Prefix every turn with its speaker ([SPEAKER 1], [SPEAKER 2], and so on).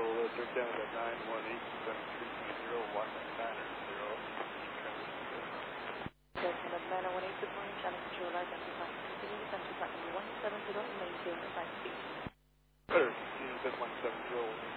[SPEAKER 1] Sir Canada 918-7330-190.
[SPEAKER 2] Canada 918, good morning, Channel Control Live, Country Park, continue, Country Park 170, maintain 5 feet.
[SPEAKER 1] Sir, continue at 170.